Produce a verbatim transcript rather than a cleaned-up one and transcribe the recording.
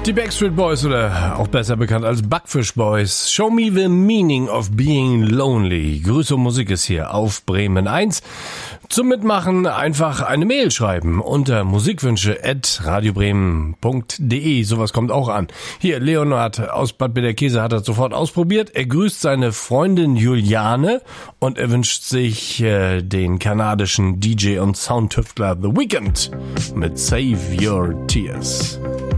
Die Backstreet Boys oder auch besser bekannt als Backfish Boys. Show me the meaning of being lonely. Grüße und Musik ist hier auf Bremen eins. Zum Mitmachen einfach eine Mail schreiben unter musikwünsche at radiobremen punkt de. Sowas kommt auch an. Hier, Leonhard aus Bad Bederkese hat das sofort ausprobiert. Er grüßt seine Freundin Juliane und er wünscht sich äh, den kanadischen D J und Soundtüftler The Weeknd mit Save Your Tears.